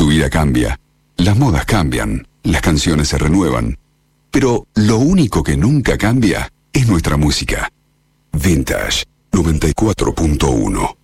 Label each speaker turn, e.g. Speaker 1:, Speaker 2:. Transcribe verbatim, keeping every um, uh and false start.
Speaker 1: vida cambia, las modas cambian, las canciones se renuevan, pero lo único que nunca cambia es nuestra música. Vintage noventa y cuatro punto uno.